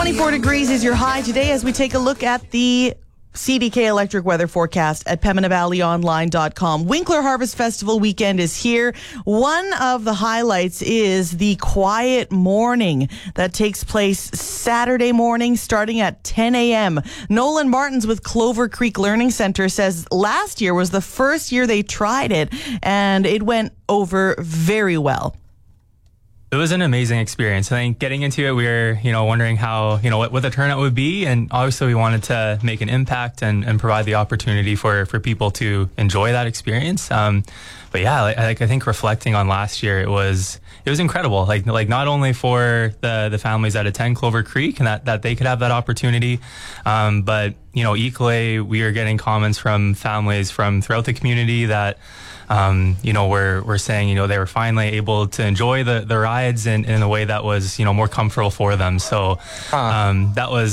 24 degrees is your high today as we take a look at the CDK Electric weather forecast at PembinaValleyOnline.com. Winkler Harvest Festival weekend is here. One of the highlights is the quiet morning that takes place Saturday morning starting at 10 a.m. Nolan Martins with Clover Creek Learning Center says last year was the first year they tried it and it went over very well. It was an amazing experience. I think getting into it, we were, wondering how, what the turnout would be. And obviously we wanted to make an impact and provide the opportunity for people to enjoy that experience. But yeah, I think reflecting on last year, it was incredible. Like not only for the families that attend Clover Creek and that they could have that opportunity, but, equally we are getting comments from families from throughout the community that, we're saying, they were finally able to enjoy the rides in a way that was, more comfortable for them. So that was